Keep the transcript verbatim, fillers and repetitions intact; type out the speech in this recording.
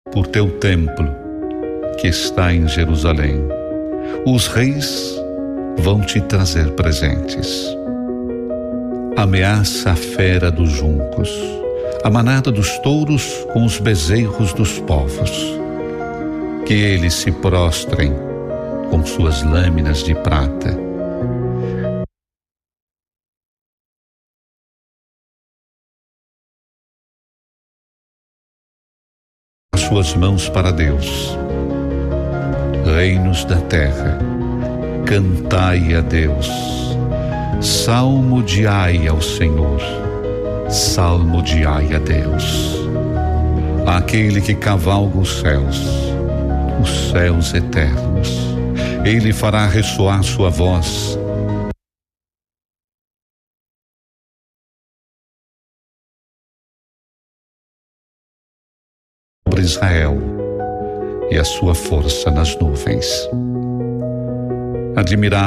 por teu templo que está em Jerusalém. Os reis vão te trazer presentes. Ameaça a fera dos juncos, a manada dos touros com os bezerros dos povos. Que eles se prostrem com suas lâminas de prata. As suas mãos para Deus. Reinos da terra, cantai a Deus. Salmodiai ao Senhor. Salmodiai a Deus. Aquele que cavalga os céus, os céus eternos. Ele fará ressoar sua voz. Sobre Israel e a sua força nas nuvens. Admirável